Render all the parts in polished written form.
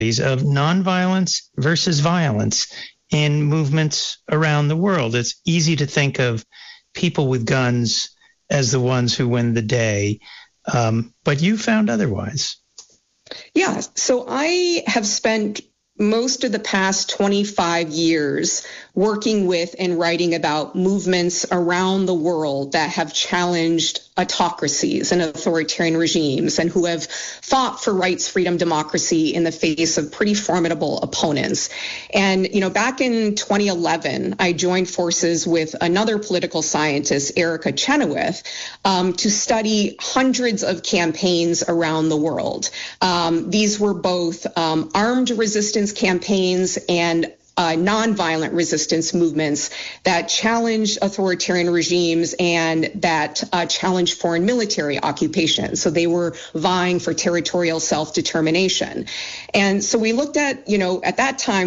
of nonviolence versus violence in movements around the world. It's easy to think of people with guns as the ones who win the day, but you found otherwise. Yeah, so I have spent most of the past 25 years working with and writing about movements around the world that have challenged autocracies and authoritarian regimes and who have fought for rights, freedom, democracy in the face of pretty formidable opponents. And, back in 2011, I joined forces with another political scientist, Erica Chenoweth, to study hundreds of campaigns around the world. These were both armed resistance campaigns and nonviolent resistance movements that challenged authoritarian regimes and that challenged foreign military occupation. So they were vying for territorial self-determination. And so we looked at, at that time,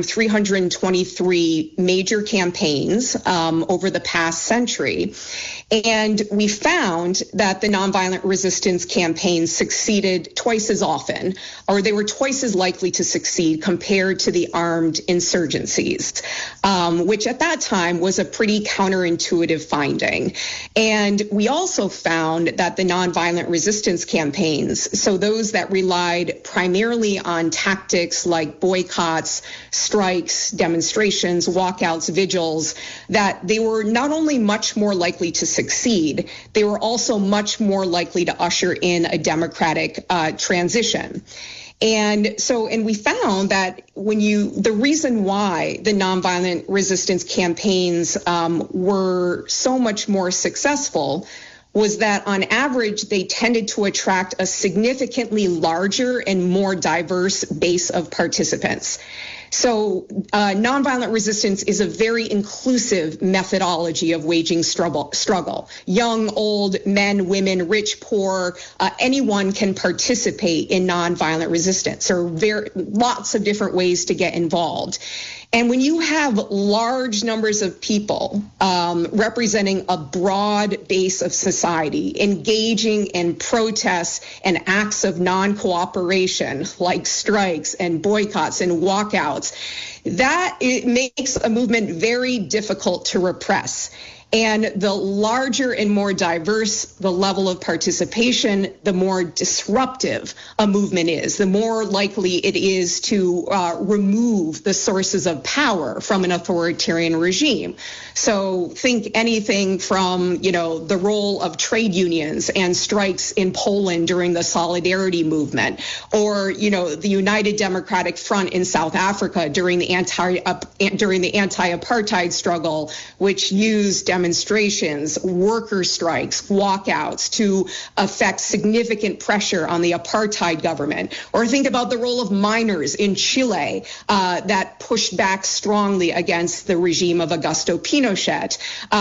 323 major campaigns over the past century. And we found that the nonviolent resistance campaigns succeeded twice as often, or they were twice as likely to succeed compared to the armed insurgencies, which at that time was a pretty counterintuitive finding. And we also found that the nonviolent resistance campaigns, so those that relied primarily on tactics like boycotts, strikes, demonstrations, walkouts, vigils, that they were not only much more likely to succeed, they were also much more likely to usher in a democratic transition. And we found that the reason why the nonviolent resistance campaigns were so much more successful was that on average, they tended to attract a significantly larger and more diverse base of participants. So nonviolent resistance is a very inclusive methodology of waging struggle. Young, old, men, women, rich, poor, anyone can participate in nonviolent resistance. There are lots of different ways to get involved. And when you have large numbers of people representing a broad base of society, engaging in protests and acts of non-cooperation like strikes and boycotts and walkouts, that it makes a movement very difficult to repress. And the larger and more diverse the level of participation, the more disruptive a movement is, the more likely it is to remove the sources of power from an authoritarian regime. So think anything from, the role of trade unions and strikes in Poland during the Solidarity movement, or, the United Democratic Front in South Africa during the anti-apartheid struggle, which used demonstrations, worker strikes, walkouts to affect significant pressure on the apartheid government. Or think about the role of miners in Chile that pushed back strongly against the regime of Augusto Pinochet.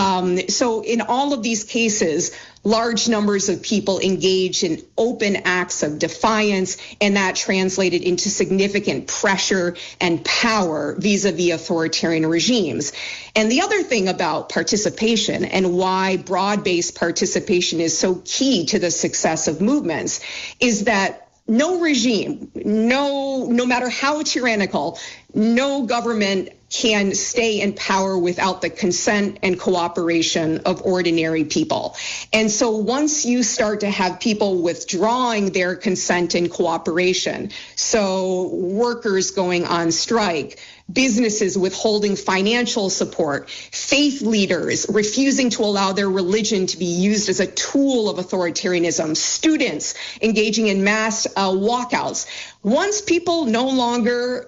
So in all of these cases, large numbers of people engaged in open acts of defiance, and that translated into significant pressure and power vis-a-vis authoritarian regimes. And the other thing about participation and why broad-based participation is so key to the success of movements is that no regime, no matter how tyrannical, no government can stay in power without the consent and cooperation of ordinary people. And so once you start to have people withdrawing their consent and cooperation, so workers going on strike, businesses withholding financial support, faith leaders refusing to allow their religion to be used as a tool of authoritarianism, students engaging in mass walkouts. Once people no longer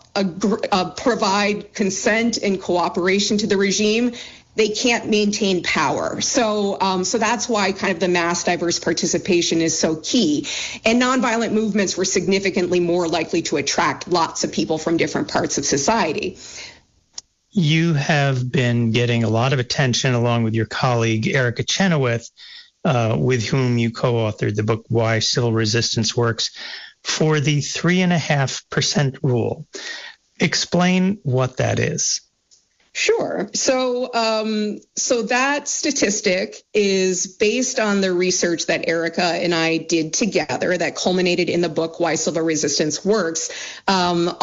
provide consent and cooperation to the regime, they can't maintain power. So that's why kind of the mass diverse participation is so key. And nonviolent movements were significantly more likely to attract lots of people from different parts of society. You have been getting a lot of attention along with your colleague, Erica Chenoweth, with whom you co-authored the book, Why Civil Resistance Works, for the 3.5% rule. Explain what that is. Sure. So that statistic is based on the research that Erica and I did together that culminated in the book Why Civil Resistance Works.